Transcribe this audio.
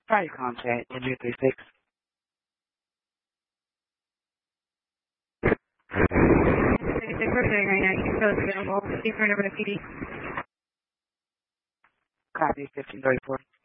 Try your contact, Andrea 36. Right now, you still available. See for number to PD. Copy 1534.